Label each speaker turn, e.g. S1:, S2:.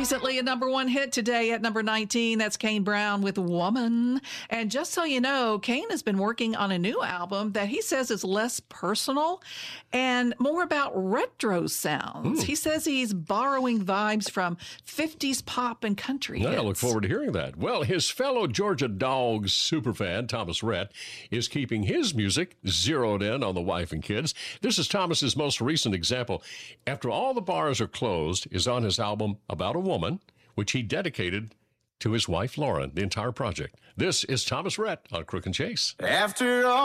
S1: Recently a number one hit, today at number 19. That's Kane Brown with Woman. And just so you know, Kane has been working on a new album that he says is less personal and more about retro sounds. He says he's borrowing vibes from 50s pop and country hits.
S2: I look forward to hearing that. Well, his fellow Georgia Dogs superfan, Thomas Rhett, is keeping his music zeroed in on the wife and kids. This is Thomas's most recent example. After All the Bars Are Closed is on his album About a Woman, which he dedicated to his wife, Lauren, the entire project. This is Thomas Rhett on Crook and Chase.
S3: After all